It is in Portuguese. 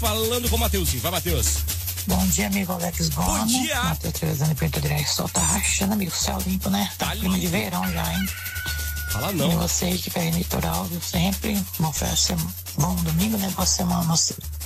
falando com o Mateuzinho. Vai, Matheus. Bom dia, amigo Alex Gomes. Bom dia. Matheus Trevezano e Pinto Direto. Sol tá rachando, amigo. Céu limpo, né? Tá clima de limpo. verão já, hein? Fala E não. você aí que pega litoral, viu? Sempre. Bom domingo, né? Boa semana, você.